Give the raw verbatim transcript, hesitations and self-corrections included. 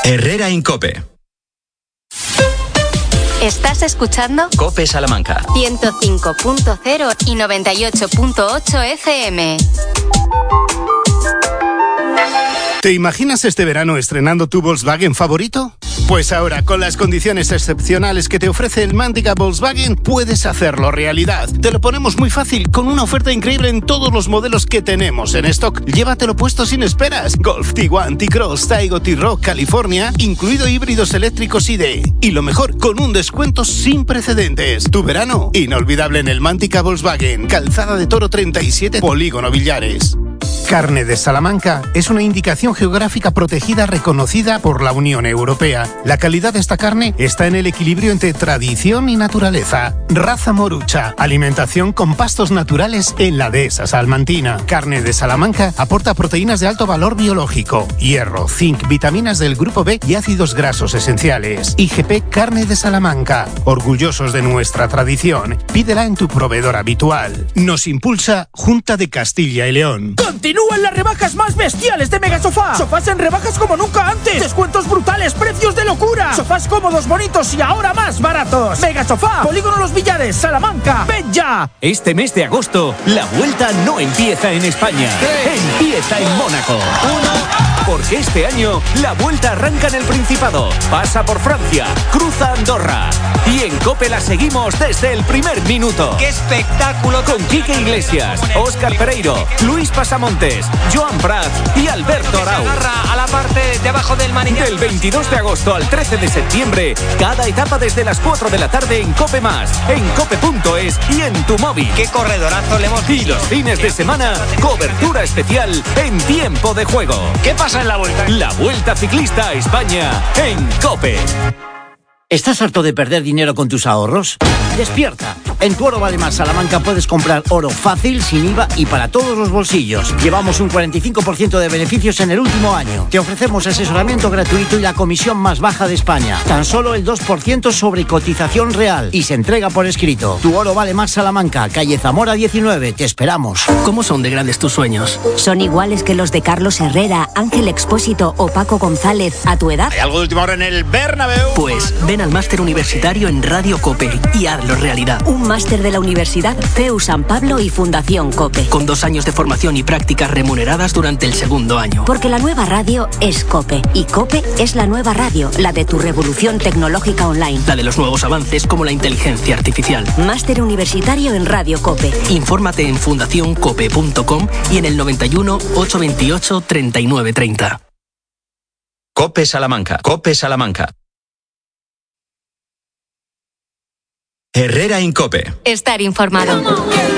Herrera Incope. ¿Estás escuchando? COPE Salamanca. ciento cinco punto cero y noventa y ocho punto ocho F M. ¿Te imaginas este verano estrenando tu Volkswagen favorito? Pues ahora, con las condiciones excepcionales que te ofrece el Mántica Volkswagen, puedes hacerlo realidad. Te lo ponemos muy fácil, con una oferta increíble en todos los modelos que tenemos en stock. Llévatelo puesto sin esperas. Golf, Tiguan, T-Cross, Taigo, T-Roc, California, incluido híbridos eléctricos I D. Y lo mejor, con un descuento sin precedentes. Tu verano, inolvidable en el Mántica Volkswagen. Calzada de Toro treinta y siete, Polígono Villares. Carne de Salamanca es una indicación geográfica protegida reconocida por la Unión Europea. La calidad de esta carne está en el equilibrio entre tradición y naturaleza. Raza morucha, alimentación con pastos naturales en la dehesa salmantina. Carne de Salamanca aporta proteínas de alto valor biológico, hierro, zinc, vitaminas del grupo B y ácidos grasos esenciales. I G P Carne de Salamanca, orgullosos de nuestra tradición. Pídela en tu proveedor habitual. Nos impulsa Junta de Castilla y León. Continúan las rebajas más bestiales de Megasofá. Sofás en rebajas como nunca antes. Descuentos brutales, precios de locura. Sofás cómodos, bonitos y ahora más baratos. Megasofá, Polígono Los Villares, Salamanca. ¡Ven ya! Este mes de agosto, la vuelta no empieza en España. Tres. Empieza en Mónaco. Uno. Porque este año la vuelta arranca en el Principado. Pasa por Francia, cruza Andorra. Y en COPE la seguimos desde el primer minuto. ¡Qué espectáculo! Con Quique Iglesias, Óscar Pereiro, Luis Pasamontes, Joan Prats y Alberto Arau. Se agarra a la parte de abajo del manillar. Del veintidós de agosto al trece de septiembre, cada etapa desde las cuatro de la tarde en COPE Más, en cope punto es y en tu móvil. ¡Qué corredorazo le hemos visto! Y los fines de semana, cobertura especial en tiempo de juego. ¿Qué pasa en la vuelta? La Vuelta Ciclista a España en COPE. ¿Estás harto de perder dinero con tus ahorros? ¡Despierta! En Tu Oro Vale Más Salamanca puedes comprar oro fácil, sin I V A y para todos los bolsillos. Llevamos un cuarenta y cinco por ciento de beneficios en el último año. Te ofrecemos asesoramiento gratuito y la comisión más baja de España. Tan solo el dos por ciento sobre cotización real y se entrega por escrito. Tu Oro Vale Más Salamanca, calle Zamora diecinueve. Te esperamos. ¿Cómo son de grandes tus sueños? Son iguales que los de Carlos Herrera, Ángel Expósito o Paco González. ¿A tu edad? ¿Hay algo de última hora en el Bernabéu? Pues ven al máster universitario en Radio COPE y hazlo realidad. Un máster de la Universidad C E U San Pablo y Fundación COPE. Con dos años de formación y prácticas remuneradas durante el segundo año. Porque la nueva radio es COPE. Y COPE es la nueva radio, la de tu revolución tecnológica online. La de los nuevos avances como la inteligencia artificial. Máster universitario en Radio COPE. Infórmate en fundación cope punto com y en el noventa y uno, ochocientos veintiocho, treinta y nueve treinta. COPE Salamanca. COPE Salamanca. Herrera Incope. Estar informado.